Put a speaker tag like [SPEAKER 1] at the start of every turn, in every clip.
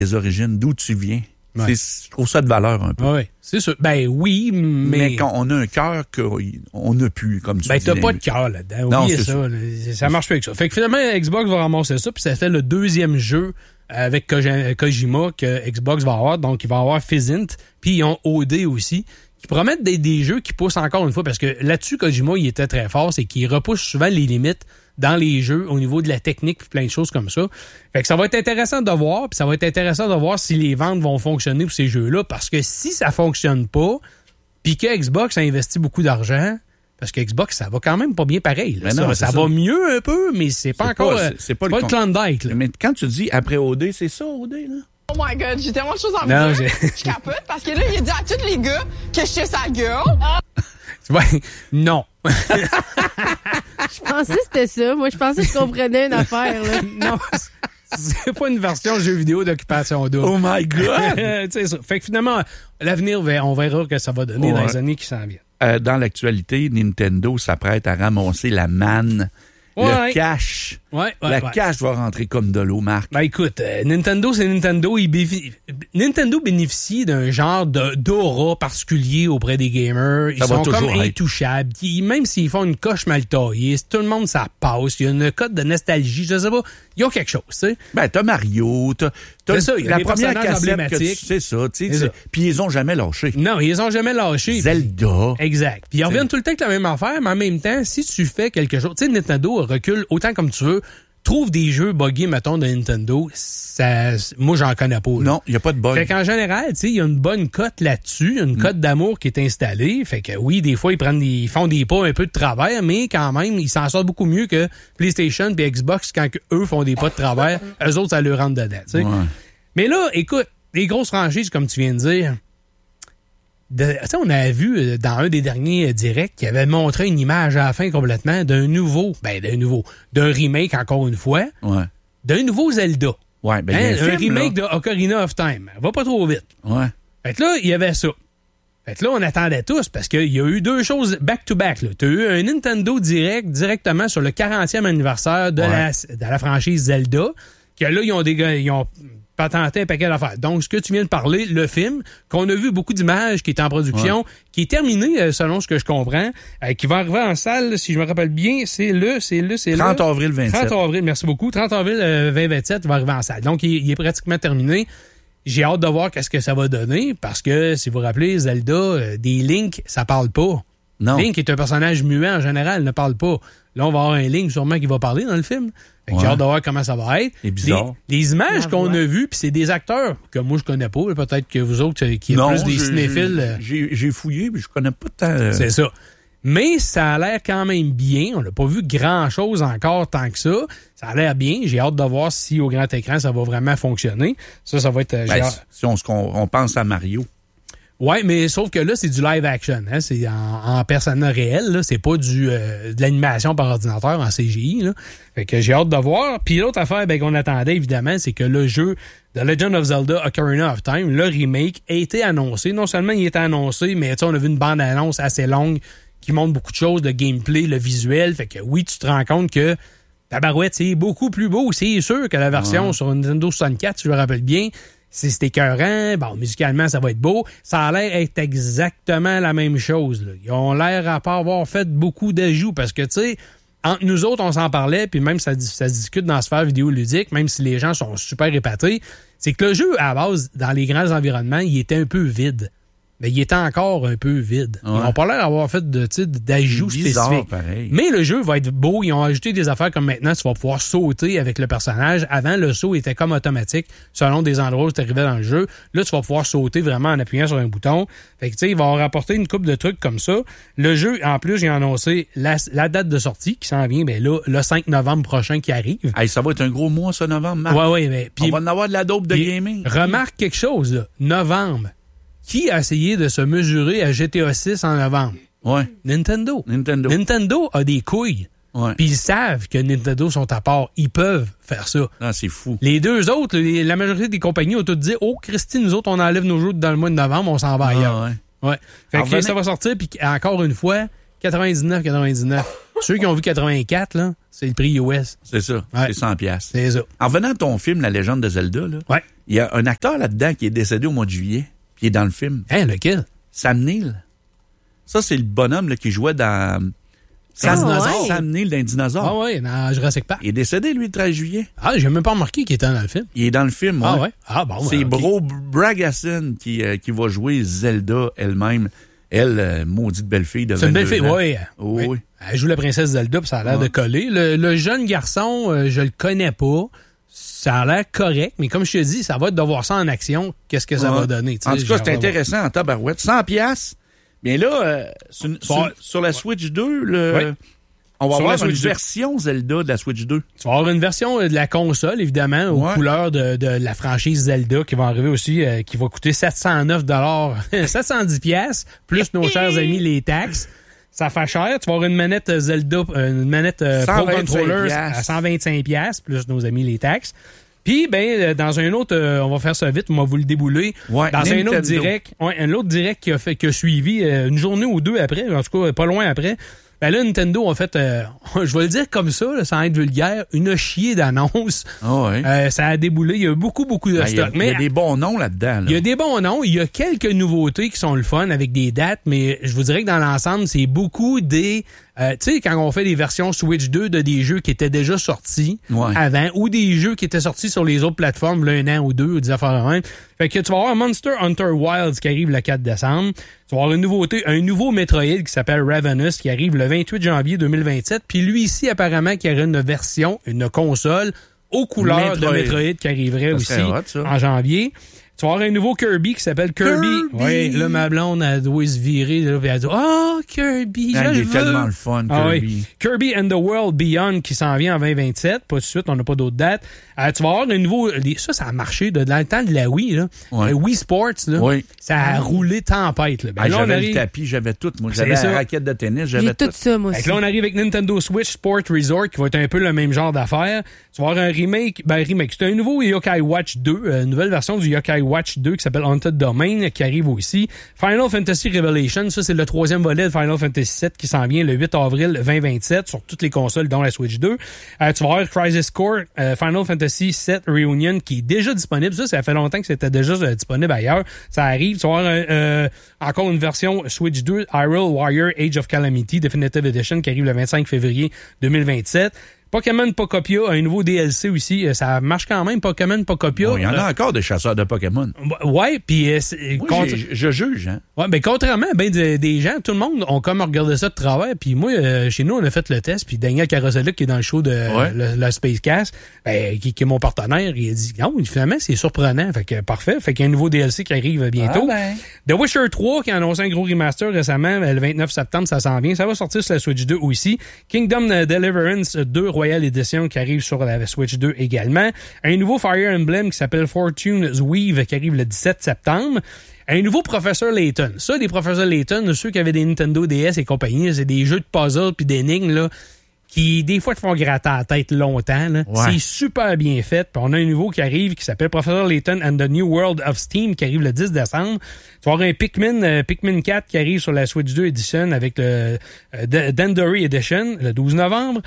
[SPEAKER 1] les origines, d'où tu viens.
[SPEAKER 2] Ouais.
[SPEAKER 1] Je trouve ça de valeur un peu.
[SPEAKER 2] Oui, c'est sûr. Ben oui,
[SPEAKER 1] mais quand on a un cœur qu'on n'a plus, comme tu dis.
[SPEAKER 2] Ben t'as pas de cœur là-dedans.
[SPEAKER 1] Non,
[SPEAKER 2] Oubliez ça. Ça marche pas avec ça. Fait que finalement, Xbox va ramasser ça, puis ça fait le deuxième jeu avec Kojima que Xbox va avoir. Donc, il va avoir Physint, puis ils ont OD aussi, qui promettent des jeux qui poussent encore une fois, parce que là-dessus, Kojima, il était très fort, c'est qu'il repousse souvent les limites dans les jeux au niveau de la technique puis plein de choses comme ça. Fait que ça va être intéressant de voir, puis ça va être intéressant de voir si les ventes vont fonctionner pour ces jeux-là, parce que si ça fonctionne pas, puis que Xbox a investi beaucoup d'argent, parce que Xbox, ça va quand même pas bien pareil. Là, non, ça va mieux un peu, mais c'est pas encore... c'est pas le Klondike. Là.
[SPEAKER 1] Mais quand tu dis après OD, c'est ça, OD, là?
[SPEAKER 3] Oh my God, j'ai tellement de choses à me dire. Je capote, parce que là, il a dit à tous les gars que j'étais sa gueule.
[SPEAKER 2] Ouais, non.
[SPEAKER 4] Je pensais que c'était ça. Moi, je pensais que je comprenais une affaire. Là.
[SPEAKER 2] Non, c'est pas une version jeu vidéo d'Occupation Double.
[SPEAKER 1] Oh my God!
[SPEAKER 2] Ça. Fait que finalement, l'avenir, on verra que ça va donner dans les années qui s'en viennent.
[SPEAKER 1] Dans l'actualité, Nintendo s'apprête à ramasser la manne. Le cash. Cash va rentrer comme de l'eau, Marc.
[SPEAKER 2] Ben écoute, Nintendo, c'est Nintendo. Nintendo bénéficie d'un genre d'aura particulier auprès des gamers. Ils sont comme intouchables. Même s'ils font une coche mal taillée, tout le monde, ça passe. Il y a une cote de nostalgie. Je sais pas. Ils ont quelque chose, tu sais.
[SPEAKER 1] Ben, t'as Mario,
[SPEAKER 2] c'est ça,
[SPEAKER 1] la première cassette c'est ça, tu sais. Puis ils ont jamais lâché.
[SPEAKER 2] Non, ils ont jamais lâché.
[SPEAKER 1] Zelda.
[SPEAKER 2] Exact. Puis ils reviennent tout le temps avec la même affaire, mais en même temps, si tu fais quelque chose, tu sais, Nintendo recule autant comme tu veux. Trouve des jeux buggés, mettons, de Nintendo, moi, j'en connais pas. Là.
[SPEAKER 1] Non, il n'y a pas de bug.
[SPEAKER 2] Fait qu'en général, tu sais, il y a une bonne cote là-dessus, une cote d'amour qui est installée. Fait que oui, des fois, ils font des pas un peu de travers, mais quand même, ils s'en sortent beaucoup mieux que PlayStation et Xbox quand eux font des pas de travers. Eux autres, ça leur rentre dedans, tu sais. Ouais. Mais là, écoute, les grosses franchises, comme tu viens de dire... on avait vu dans un des derniers directs qui avait montré une image à la fin complètement d'un remake encore une fois, d'un nouveau Zelda.
[SPEAKER 1] Ouais,
[SPEAKER 2] un remake de Ocarina of Time. Va pas trop vite.
[SPEAKER 1] Ouais.
[SPEAKER 2] Fait que là, il y avait ça. Fait que là, on attendait tous parce qu'il y a eu deux choses back-to-back. Tu as eu un Nintendo Direct directement sur le 40e anniversaire de la franchise Zelda, que là, ils ont patenté un paquet d'affaires. Donc, ce que tu viens de parler, le film, qu'on a vu beaucoup d'images, qui est en production, qui est terminé, selon ce que je comprends, qui va arriver en salle, si je me rappelle bien, c'est le
[SPEAKER 1] 30 avril 27.
[SPEAKER 2] 30 avril, merci beaucoup. 30 avril 2027 va arriver en salle. Donc, il est pratiquement terminé. J'ai hâte de voir qu'est-ce que ça va donner, parce que, si vous vous rappelez, Zelda, des Link, ça parle pas.
[SPEAKER 1] Non.
[SPEAKER 2] Link est un personnage muet en général, ne parle pas. Là, on va avoir un Link sûrement qui va parler dans le film. J'ai hâte de voir comment ça va être.
[SPEAKER 1] C'est bizarre.
[SPEAKER 2] Les images qu'on a vues, puis c'est des acteurs que moi, je connais pas. Peut-être que vous autres, qui êtes plus des cinéphiles...
[SPEAKER 1] J'ai fouillé, mais je connais pas tant...
[SPEAKER 2] C'est ça. Mais ça a l'air quand même bien. On n'a pas vu grand-chose encore tant que ça. Ça a l'air bien. J'ai hâte de voir si au grand écran, ça va vraiment fonctionner. Ça va être...
[SPEAKER 1] si on pense à Mario...
[SPEAKER 2] Oui, mais sauf que là, c'est du live action. Hein? C'est en personne réelle. Là. C'est pas de l'animation par ordinateur en CGI. Là. Fait que j'ai hâte de voir. Puis l'autre affaire qu'on attendait, évidemment, c'est que le jeu The Legend of Zelda Ocarina of Time, le remake, a été annoncé. Non seulement il était annoncé, mais on a vu une bande-annonce assez longue qui montre beaucoup de choses, le gameplay, le visuel. Fait que oui, tu te rends compte que tabarouette, c'est beaucoup plus beau. C'est sûr que la version sur Nintendo 64, si je me rappelle bien, c'est écœurant. Bon, musicalement, ça va être beau. Ça a l'air d'être exactement la même chose. Là. Ils ont l'air à pas avoir fait beaucoup d'ajouts parce que, tu sais, entre nous autres, on s'en parlait, puis même ça se discute dans la sphère vidéoludique, même si les gens sont super épatés, c'est que le jeu, à la base, dans les grands environnements, il était un peu vide. Mais il était encore un peu vide. Ils n'ont pas l'air d'avoir fait d'ajouts spécifiques.
[SPEAKER 1] Pareil.
[SPEAKER 2] Mais le jeu va être beau. Ils ont ajouté des affaires comme maintenant, tu vas pouvoir sauter avec le personnage. Avant, le saut était comme automatique selon des endroits où tu arrivais dans le jeu. Là, tu vas pouvoir sauter vraiment en appuyant sur un bouton. Fait que, tu sais, ils vont rapporter une couple de trucs comme ça. Le jeu, en plus, j'ai annoncé la date de sortie qui s'en vient, là, le 5 novembre prochain qui arrive.
[SPEAKER 1] Hey, ça va être un gros mois, ça, novembre, Marc.
[SPEAKER 2] Oui, mais...
[SPEAKER 1] On va en avoir de la dope de gaming.
[SPEAKER 2] Remarque quelque chose, là. Novembre. Qui a essayé de se mesurer à GTA 6 en novembre?
[SPEAKER 1] Ouais.
[SPEAKER 2] Nintendo a des couilles.
[SPEAKER 1] Ouais.
[SPEAKER 2] Puis ils savent que Nintendo sont à part. Ils peuvent faire ça.
[SPEAKER 1] Ah, c'est fou.
[SPEAKER 2] Les deux autres, la majorité des compagnies ont tout dit « Oh, Christine, nous autres, on enlève nos jeux dans le mois de novembre, on s'en va ailleurs. » Ouais. Fait que ça va sortir, puis encore une fois, 99,99. Ceux qui ont vu 84, là, c'est le prix US.
[SPEAKER 1] C'est ça. Ouais. C'est 100$.
[SPEAKER 2] C'est ça.
[SPEAKER 1] En revenant à ton film, La Légende de Zelda, là, Il y a un acteur là-dedans qui est décédé au mois de juillet, puis il est dans le film.
[SPEAKER 2] Hein, lequel?
[SPEAKER 1] Sam Neill. Ça, c'est le bonhomme là, qui jouait dans... Sam Neill dans Dinosaure.
[SPEAKER 2] Ah oui, dans Jurassic Park.
[SPEAKER 1] Il est décédé, lui, le 13 juillet.
[SPEAKER 2] Ah, j'ai même pas remarqué qu'il était dans le film.
[SPEAKER 1] Il est dans le film,
[SPEAKER 2] Ah ouais? Ah bon,
[SPEAKER 1] c'est Bro Bragason qui va jouer Zelda elle-même. Elle, maudite belle fille de 22 ans.
[SPEAKER 2] C'est une belle fille,
[SPEAKER 1] oui.
[SPEAKER 2] Elle joue la princesse Zelda, puis ça a l'air de coller. Le jeune garçon, je le connais pas. Ça a l'air correct, mais comme je te dis, ça va être de voir ça en action. Qu'est-ce que ça va donner?
[SPEAKER 1] En tout cas, c'est intéressant en tabarouette. 100$. Bien là, sur la Switch 2, on va avoir une version Zelda de la Switch 2.
[SPEAKER 2] Tu vas avoir une version de la console, évidemment, aux couleurs de la franchise Zelda qui va arriver aussi, qui va coûter 709$, 710$, plus nos chers amis les taxes. Ça fait cher. Tu vas avoir une manette Zelda, une manette Pro Controller à 125$, plus nos amis les taxes. Puis, dans un autre, on va faire ça vite, on va vous le débouler.
[SPEAKER 1] Ouais,
[SPEAKER 2] dans
[SPEAKER 1] Nintendo.
[SPEAKER 2] un autre direct qui a suivi une journée ou deux après, en tout cas, pas loin après. Ben là, Nintendo a fait, je vais le dire comme ça, là, sans être vulgaire, une chier d'annonces. Ça a déboulé. Il y a beaucoup de stock.
[SPEAKER 1] Il y a des bons noms là-dedans.
[SPEAKER 2] Il y a des bons noms. Il y a quelques nouveautés qui sont le fun avec des dates, mais je vous dirais que dans l'ensemble, c'est beaucoup des... tu sais, quand on fait des versions Switch 2 de des jeux qui étaient déjà sortis avant, ou des jeux qui étaient sortis sur les autres plateformes, là, 1 an ou 2, ou des affaires de même. Fait que tu vas avoir Monster Hunter Wilds qui arrive le 4 décembre. Tu vas avoir une nouveauté, un nouveau Metroid qui s'appelle Ravenous qui arrive le 28 janvier 2027. Puis lui ici, apparemment, qui aurait une version, une console aux couleurs de Metroid qui arriverait aussi en janvier. Tu vas avoir un nouveau Kirby qui s'appelle Kirby. Oui, là, ma blonde, elle doit se virer. Là, puis elle dit, Kirby,
[SPEAKER 1] il est tellement le fun, Kirby.
[SPEAKER 2] Kirby and the World Beyond qui s'en vient en 2027. Pas tout de suite, on n'a pas d'autres dates. Tu vas avoir un nouveau... Ça a marché dans le temps de la Wii. Là. Le Wii Sports, là, ça a roulé tempête. Là.
[SPEAKER 1] J'avais le tapis, j'avais tout. Moi, j'avais la raquette de tennis, j'avais tout.
[SPEAKER 4] Ça, moi aussi.
[SPEAKER 2] Là, on arrive avec Nintendo Switch Sport Resort qui va être un peu le même genre d'affaire. Tu vas avoir un remake. C'est un nouveau Yokai Watch 2, une nouvelle version du Yokai Watch 2 qui s'appelle Haunted Domain qui arrive aussi. Final Fantasy Revelation, ça c'est le troisième volet de Final Fantasy 7 qui s'en vient le 8 avril 2027 sur toutes les consoles dont la Switch 2. Tu vas avoir Crisis Core Final Fantasy 7 Reunion qui est déjà disponible. Ça fait longtemps que c'était déjà disponible ailleurs. Ça arrive. Tu vas avoir encore une version Switch 2 Hyrule Warrior Age of Calamity Definitive Edition qui arrive le 25 février 2027. Pokémon Pokopia, un nouveau DLC aussi. Ça marche quand même, Pokémon Pokopia.
[SPEAKER 1] Il y en a encore des chasseurs de Pokémon.
[SPEAKER 2] Ouais, puis...
[SPEAKER 1] je juge, hein.
[SPEAKER 2] Ouais, mais contrairement à des gens, tout le monde ont comme regardé ça de travers. Puis moi, chez nous, on a fait le test. Puis Daniel Carosella, qui est dans le show de le Space Cast, qui est mon partenaire, il a dit, non, finalement, c'est surprenant. Fait que parfait. Fait qu'il y a un nouveau DLC qui arrive bientôt. The Witcher 3, qui a annoncé un gros remaster récemment, le 29 septembre, ça s'en vient. Ça va sortir sur la Switch 2 aussi. Kingdom Deliverance 2 Royal Edition qui arrive sur la Switch 2 également. Un nouveau Fire Emblem qui s'appelle Fortune's Weave qui arrive le 17 septembre. Un nouveau Professeur Layton. Ça, des Professeurs Layton, ceux qui avaient des Nintendo DS et compagnie, c'est des jeux de puzzle puis d'énigmes, là, qui, des fois, te font gratter la tête longtemps. Là. C'est super bien fait. Puis on a un nouveau qui arrive qui s'appelle Professor Layton and the New World of Steam qui arrive le 10 décembre. Tu vas avoir un Pikmin 4 qui arrive sur la Switch 2 Edition avec le Dandori Edition le 12 novembre.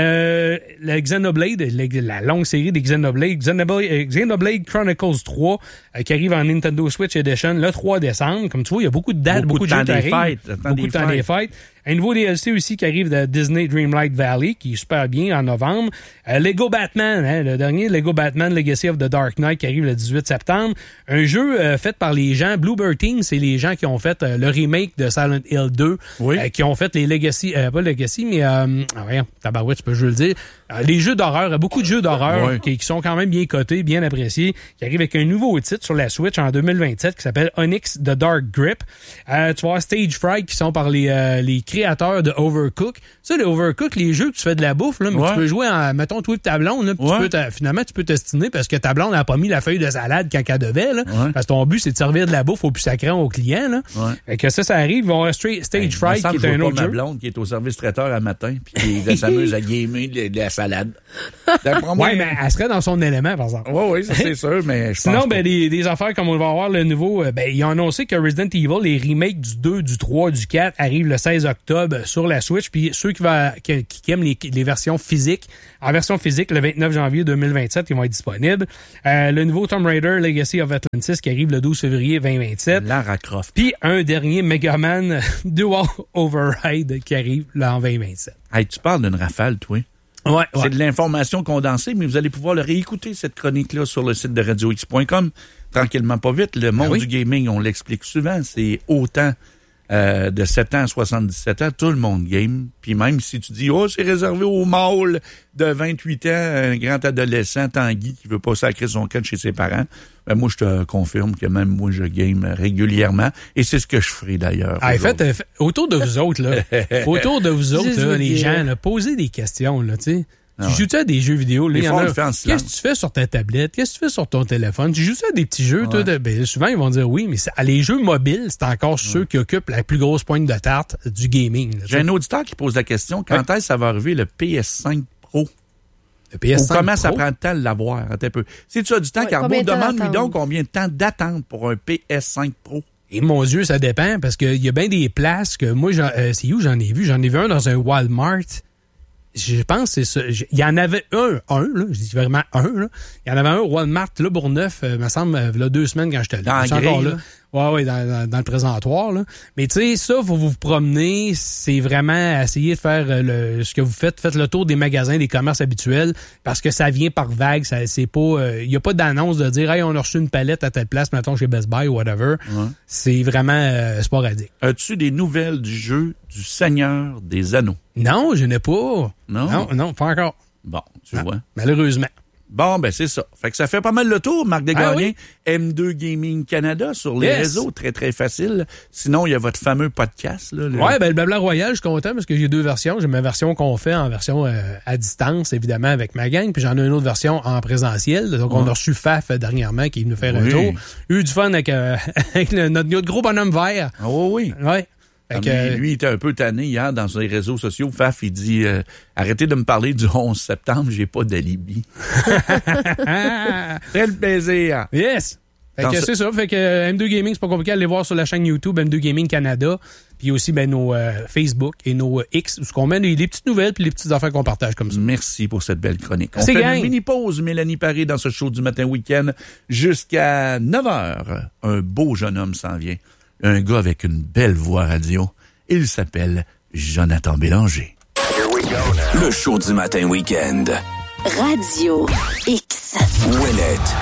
[SPEAKER 2] Le Xenoblade, la longue série des Xenoblade Chronicles 3 qui arrive en Nintendo Switch Edition le 3 décembre. Comme tu vois, il y a beaucoup de dates, beaucoup de jeux qui arrivent. Beaucoup de temps des fêtes. Un nouveau DLC aussi qui arrive de Disney Dreamlight Valley, qui est super bien en novembre. Lego Batman, le dernier Lego Batman Legacy of the Dark Knight qui arrive le 18 septembre. Un jeu fait par les gens, Bluebird Team, c'est les gens qui ont fait le remake de Silent Hill 2, qui ont fait les Legacy, pas Legacy, mais tabarouette, tu peux je le dire. Les jeux d'horreur, beaucoup de jeux d'horreur qui sont quand même bien cotés, bien appréciés, qui arrivent avec un nouveau titre sur la Switch en 2027 qui s'appelle Onyx The Dark Grip. Tu vas avoir Stage Fright qui sont par les créateurs de Overcook. Ça, les Overcook, les jeux que tu fais de la bouffe, là, mais tu peux jouer en, mettons, toi et ta blonde, là, finalement, tu peux t'estiner parce que ta blonde n'a pas mis la feuille de salade quand elle devait, là, parce que ton but, c'est de servir de la bouffe au plus sacré au client, là. Fait que ça arrive, ils vont avoir Stage Fright qui est un autre jeu.
[SPEAKER 1] Ma blonde qui est au service traiteur à matin puis qui s'amuse à gamer de la salade.
[SPEAKER 2] Oui, mais elle serait dans son élément, par exemple.
[SPEAKER 1] Oui, ça c'est sûr, mais je pense
[SPEAKER 2] sinon, des affaires comme on va avoir le nouveau... ils ont annoncé que Resident Evil, les remakes du 2, du 3, du 4 arrivent le 16 octobre sur la Switch. Puis ceux qui aiment les versions physiques, en version physique, le 29 janvier 2027, ils vont être disponibles. Le nouveau Tomb Raider Legacy of Atlantis qui arrive le 12 février 2027.
[SPEAKER 1] Lara Croft.
[SPEAKER 2] Puis un dernier Mega Man Dual Override qui arrive là en 2027.
[SPEAKER 1] Hey, tu parles d'une rafale, toi.
[SPEAKER 2] Ouais.
[SPEAKER 1] C'est de l'information condensée, mais vous allez pouvoir le réécouter, cette chronique-là, sur le site de radiox.com. Tranquillement, pas vite. Le monde du gaming, on l'explique souvent, c'est autant de 7 ans à 77 ans, tout le monde game. Puis même si tu dis, c'est réservé aux mâles de 28 ans, un grand adolescent, Tanguy, qui veut pas sacrer son camp chez ses parents, ben moi, je te confirme que même moi, je game régulièrement. Et c'est ce que je ferai, d'ailleurs.
[SPEAKER 2] Faites, autour de vous autres, là, les gens, là, posez des questions, là, tu sais. Tu joues-tu à des jeux vidéo? Là, qu'est-ce que tu fais sur ta tablette? Qu'est-ce que tu fais sur ton téléphone? Tu joues-tu à des petits jeux? Toi, souvent, ils vont dire oui, mais les jeux mobiles, c'est encore ceux qui occupent la plus grosse pointe de tarte du gaming. Là,
[SPEAKER 1] j'ai un auditeur qui pose la question, quand est-ce que ça va arriver le PS5 Pro?
[SPEAKER 2] Le PS5
[SPEAKER 1] Ou comment
[SPEAKER 2] Pro?
[SPEAKER 1] ça prend de temps de l'avoir? Un peu. Si tu as du temps, Carbo, demande-lui donc combien de temps d'attente pour un PS5 Pro.
[SPEAKER 2] Et mon Dieu, ça dépend, parce qu'il y a bien des places que moi, c'est où j'en ai vu? J'en ai vu un dans un Walmart. Je pense que c'est ça. Il y en avait un, là. Je dis vraiment un, là. Il y en avait un au Walmart, là, Bourgneuf, me semble, il y a 2 semaines quand j'étais là. Encore là. Ouais, dans le présentoir, là. Mais tu sais, ça, faut vous promener, c'est vraiment essayer de faire ce que vous faites. Faites le tour des magasins, des commerces habituels, parce que ça vient par vague. C'est pas, il y a pas d'annonce de dire, hey, on a reçu une palette à telle place, mettons chez Best Buy ou whatever. Ouais. C'est vraiment sporadique.
[SPEAKER 1] As-tu des nouvelles du jeu du Seigneur des Anneaux?
[SPEAKER 2] Non, je n'ai pas. Non, pas encore.
[SPEAKER 1] Bon, tu vois.
[SPEAKER 2] Malheureusement.
[SPEAKER 1] Bon, ben c'est ça. Fait que ça fait pas mal le tour, Marc Desgagnés. M2 Gaming Canada sur les réseaux, très, très facile. Sinon, il y a votre fameux podcast. Là,
[SPEAKER 2] Ouais, ben le Blabla Royal, je suis content parce que j'ai 2 versions. J'ai ma version qu'on fait en version à distance, évidemment, avec ma gang. Puis j'en ai une autre version en présentiel. Donc, on a reçu Faf dernièrement qui est venu faire un tour. Eu du fun avec notre gros bonhomme vert.
[SPEAKER 1] Oh oui.
[SPEAKER 2] Ouais.
[SPEAKER 1] Lui, il était un peu tanné hier dans les réseaux sociaux. Faf, il dit arrêtez de me parler du 11 septembre, j'ai pas d'alibi. Quel plaisir.
[SPEAKER 2] Yes. Fait que c'est ça. Fait que M2 Gaming, c'est pas compliqué. Allez voir sur la chaîne YouTube M2 Gaming Canada. Puis aussi nos Facebook et nos X, où on met les petites nouvelles puis les petites affaires qu'on partage comme ça.
[SPEAKER 1] Merci pour cette belle chronique. On fait une mini-pause, Mélanie Paré, dans ce show du matin week-end jusqu'à 9h. Un beau jeune homme s'en vient. Un gars avec une belle voix radio. Il s'appelle Jonathan Bélanger.
[SPEAKER 5] Le show du matin week-end.
[SPEAKER 6] Radio X.
[SPEAKER 5] Ouellette.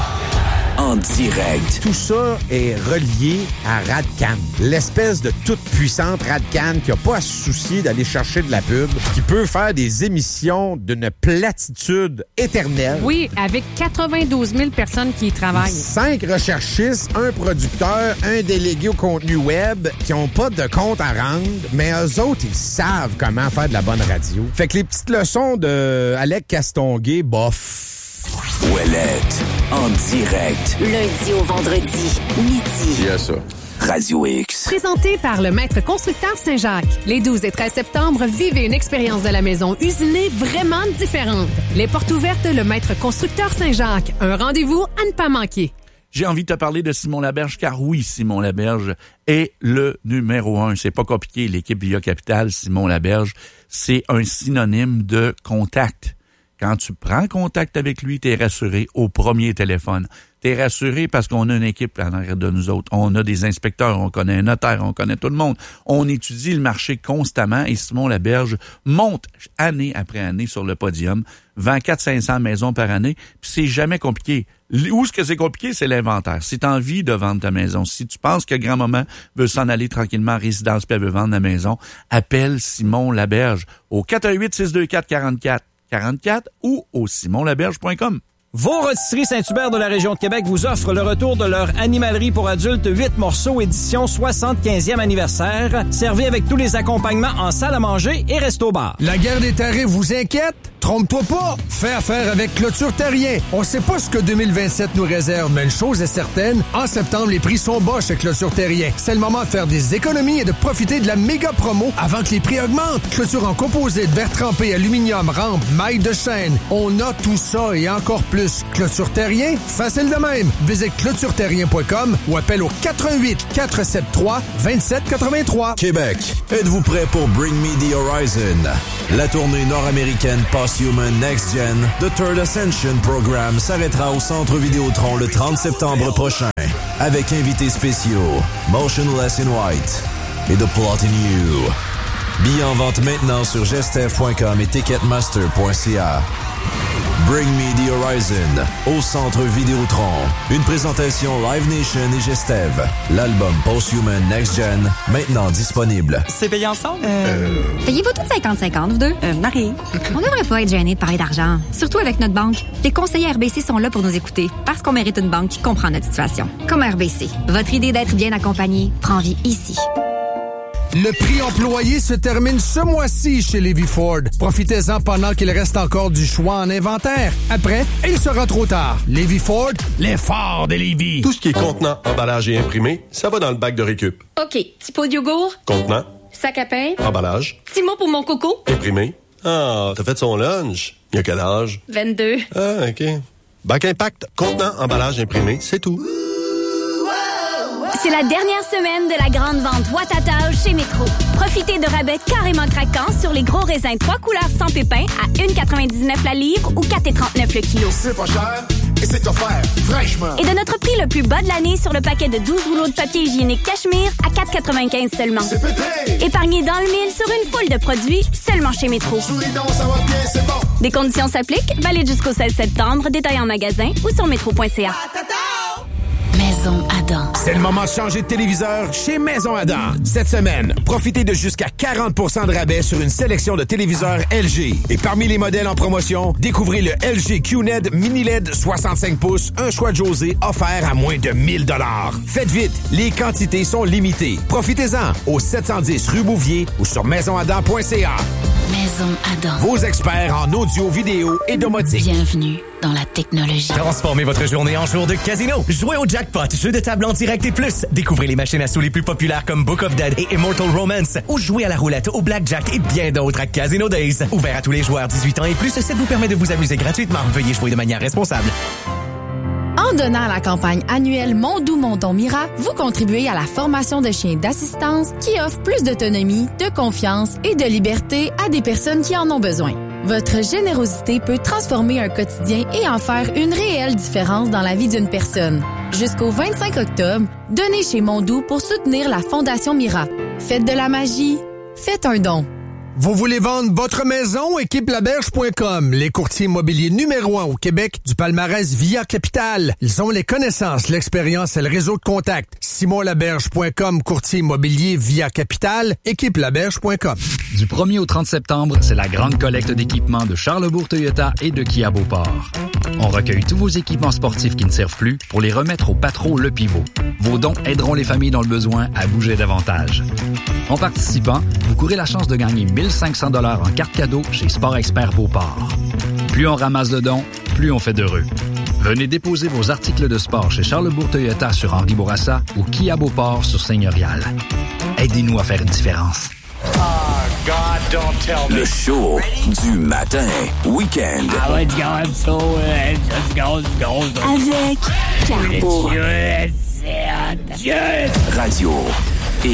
[SPEAKER 5] En direct.
[SPEAKER 7] Tout ça est relié à Radcan, l'espèce de toute puissante Radcan qui n'a pas à se soucier d'aller chercher de la pub, qui peut faire des émissions d'une platitude éternelle.
[SPEAKER 4] Oui, avec 92 000 personnes qui y travaillent.
[SPEAKER 7] 5 recherchistes, un producteur, un délégué au contenu web qui n'ont pas de compte à rendre, mais eux autres, ils savent comment faire de la bonne radio. Fait que les petites leçons de Alec Castonguay, bof.
[SPEAKER 5] Ouellette, en direct.
[SPEAKER 6] Lundi au vendredi, midi.
[SPEAKER 5] Yes, ça. Radio X.
[SPEAKER 8] Présenté par le Maître Constructeur Saint-Jacques. Les 12 et 13 septembre, vivez une expérience de la maison usinée vraiment différente. Les portes ouvertes, le Maître Constructeur Saint-Jacques. Un rendez-vous à ne pas manquer.
[SPEAKER 1] J'ai envie de te parler de Simon Laberge, car oui, Simon Laberge est le numéro 1. C'est pas compliqué, l'équipe Via Capital, Simon Laberge, c'est un synonyme de contact. Quand tu prends contact avec lui, t'es rassuré au premier téléphone. T'es rassuré parce qu'on a une équipe en arrière de nous autres. On a des inspecteurs, on connaît un notaire, on connaît tout le monde. On étudie le marché constamment et Simon Laberge monte année après année sur le podium, vend 400-500 maisons par année, puis c'est jamais compliqué. Où est-ce que c'est compliqué? C'est l'inventaire. Si tu as envie de vendre ta maison, si tu penses que grand-maman veut s'en aller tranquillement en résidence puis elle veut vendre la maison, appelle Simon Laberge au 418-624-44 ou au simonlaberge.com.
[SPEAKER 9] Vos rôtisseries Saint-Hubert de la région de Québec vous offrent le retour de leur animalerie pour adultes 8 morceaux édition 75e anniversaire, servi avec tous les accompagnements en salle à manger et resto-bar.
[SPEAKER 10] La guerre des tarifs vous inquiète? Trompe-toi pas! Fais affaire avec Clôture Terrien. On sait pas ce que 2027 nous réserve, mais une chose est certaine, en septembre, les prix sont bas chez Clôture Terrien. C'est le moment de faire des économies et de profiter de la méga promo avant que les prix augmentent. Clôture en composite, verre trempé, aluminium, rampe, maille de chaîne. On a tout ça et encore plus. Clôture Terrien, facile de même. Visite clôtureterrien.com ou appelle au 88 473 2783.
[SPEAKER 11] Québec, êtes-vous prêt pour Bring Me the Horizon? La tournée nord-américaine Post-Human Next Gen The Third Ascension Program s'arrêtera au Centre Vidéotron le 30 septembre prochain. Avec invités spéciaux, Motionless in White et The Plot in You. Billets en vente maintenant sur gestev.com et ticketmaster.ca. Bring Me the Horizon au Centre Vidéotron. Une présentation Live Nation et Gestev. L'album Post-Human Next Gen, maintenant disponible.
[SPEAKER 12] C'est payé ensemble?
[SPEAKER 13] Payez-vous toutes 50-50, vous deux?
[SPEAKER 12] Marie.
[SPEAKER 13] On devrait pas être gêné de parler d'argent. Surtout avec notre banque. Les conseillers RBC sont là pour nous écouter parce qu'on mérite une banque qui comprend notre situation. Comme RBC. Votre idée d'être bien accompagné prend vie ici.
[SPEAKER 10] Le prix employé se termine ce mois-ci chez Lévis Ford. Profitez-en pendant qu'il reste encore du choix en inventaire. Après, il sera trop tard. Lévis Ford, les forts de Lévis.
[SPEAKER 14] Tout ce qui est contenant, emballage et imprimé, ça va dans le bac de récup.
[SPEAKER 15] OK. Petit pot de yogourt.
[SPEAKER 14] Contenant.
[SPEAKER 15] Sac à pain.
[SPEAKER 14] Emballage.
[SPEAKER 15] Petit mot pour mon coco.
[SPEAKER 14] Imprimé. Ah, t'as fait son lunch. Il y a quel âge?
[SPEAKER 15] 22.
[SPEAKER 14] Ah, OK. Bac Impact, contenant, emballage, imprimé, c'est tout.
[SPEAKER 16] C'est la dernière semaine de la grande vente Watatao chez Métro. Profitez de rabais carrément craquants sur les gros raisins 3 couleurs sans pépins à 1,99 la livre ou 4,39 le kilo.
[SPEAKER 17] C'est pas cher et c'est offert fraîchement.
[SPEAKER 16] Et de notre prix le plus bas de l'année sur le paquet de 12 rouleaux de papier hygiénique Cachemire à 4,95 seulement.
[SPEAKER 17] C'est pété!
[SPEAKER 16] Épargnez dans le mille sur une foule de produits seulement chez Métro.
[SPEAKER 17] Souris donc, ça va bien, c'est bon.
[SPEAKER 16] Des conditions s'appliquent, valide jusqu'au 16 septembre, détail en magasin ou sur métro.ca.
[SPEAKER 6] Maison Adam.
[SPEAKER 7] C'est le moment de changer de téléviseur chez Maison Adam. Cette semaine, profitez de jusqu'à 40% de rabais sur une sélection de téléviseurs LG. Et parmi les modèles en promotion, découvrez le LG QNED Mini LED 65 pouces, un choix de José offert à moins de 1000 $. Faites vite, les quantités sont limitées. Profitez-en au 710 rue Bouvier ou sur maisonadam.ca.
[SPEAKER 6] Maison Adam.
[SPEAKER 7] Vos experts en audio, vidéo et domotique.
[SPEAKER 6] Bienvenue dans la technologie.
[SPEAKER 18] Transformez votre journée en jour de casino. Jouez au jackpot, jeu de table en direct et plus. Découvrez les machines à sous les plus populaires comme Book of Dead et Immortal Romance. Ou jouez à la roulette, au blackjack et bien d'autres à Casino Days. Ouvert à tous les joueurs 18 ans et plus, ça vous permet de vous amuser gratuitement. Veuillez jouer de manière responsable.
[SPEAKER 19] En donnant à la campagne annuelle Mon Doux Mon Ton Mira, vous contribuez à la formation de chiens d'assistance qui offrent plus d'autonomie, de confiance et de liberté à des personnes qui en ont besoin. Votre générosité peut transformer un quotidien et en faire une réelle différence dans la vie d'une personne. Jusqu'au 25 octobre, donnez chez Mon Doux pour soutenir la Fondation Mira. Faites de la magie, faites un don.
[SPEAKER 10] Vous voulez vendre votre maison? EquipeLaberge.com, les courtiers immobiliers numéro 1 au Québec du palmarès Via Capital. Ils ont les connaissances, l'expérience et le réseau de contacts. SimonLaberge.com, courtier immobilier Via Capital. EquipeLaberge.com.
[SPEAKER 20] Du 1er au 30 septembre, c'est la grande collecte d'équipements de Charlesbourg Toyota et de Kia Beauport. On recueille tous vos équipements sportifs qui ne servent plus pour les remettre au Patro Le Pivot. Vos dons aideront les familles dans le besoin à bouger davantage. En participant, vous courez la chance de gagner 1 500 $ en carte cadeau chez Sport Expert Beauport. Plus on ramasse de dons, plus on fait d'heureux. Venez déposer vos articles de sport chez Charlesbourg Toyota sur Henri Bourassa ou Kia Beauport sur Seigneurial. Aidez-nous à faire une différence.
[SPEAKER 5] Le show du matin, week-end.
[SPEAKER 6] Avec Carbo.
[SPEAKER 5] Radio